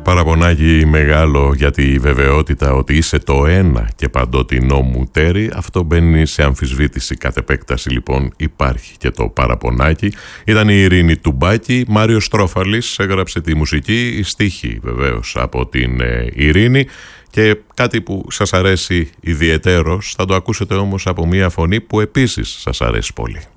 παραπονάκι μεγάλο για τη βεβαιότητα ότι είσαι το ένα και παντοτινό μου τέρι. Αυτό μπαίνει σε αμφισβήτηση κατ' επέκταση, λοιπόν υπάρχει και το παραπονάκι. Ήταν η Ειρήνη Τουμπάκη, Μάριος Στρόφαλης έγραψε τη μουσική, η στίχη βεβαίως από την Ειρήνη. Και κάτι που σας αρέσει ιδιαιτέρως θα το ακούσετε όμως από μια φωνή που επίσης σας αρέσει πολύ.